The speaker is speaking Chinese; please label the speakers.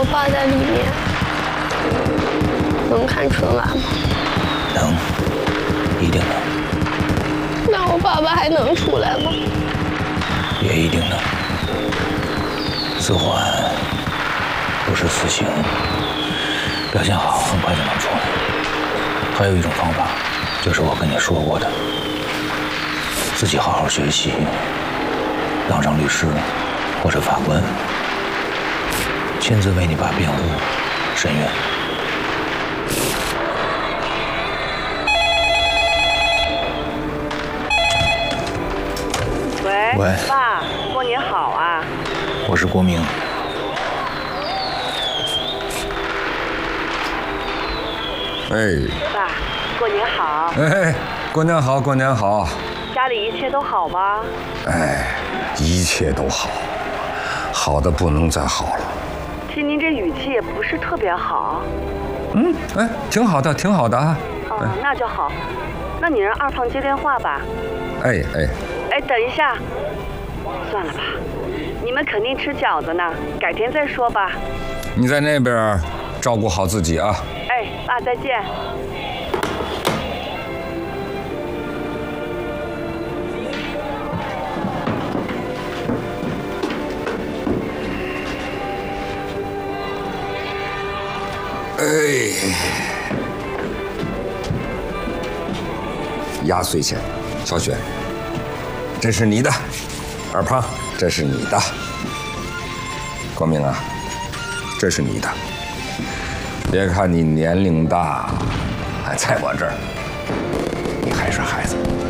Speaker 1: 我爸在里面，能看春晚吗？
Speaker 2: 能，一定能。
Speaker 1: 那我爸爸还能出来吗？
Speaker 2: 也一定能。死缓不是死刑，表现好很快就能出来。还有一种方法，就是我跟你说过的，自己好好学习，当上律师或者法官，亲自为你爸辩护、申冤。喂，
Speaker 3: 爸，过年好啊！
Speaker 2: 我是郭明。
Speaker 4: 哎，
Speaker 3: 爸，过年好！
Speaker 4: 哎，过年好，过年好！
Speaker 3: 家里一切都好吗？
Speaker 4: 哎，一切都好，好的不能再好了。
Speaker 3: 听您这语气也不是特别好。
Speaker 4: 哎，挺好的，挺好的啊。
Speaker 3: 哦，那就好。那你让二胖接电话吧。
Speaker 4: 哎，
Speaker 3: 等一下，算了吧，你们肯定吃饺子呢，改天再说吧。
Speaker 4: 你在那边照顾好自己啊。
Speaker 3: 哎，爸，再见。
Speaker 4: 哎，压岁钱，小雪，这是你的；二胖，这是你的；光明啊，这是你的。别看你年龄大，在我这儿，你还是孩子。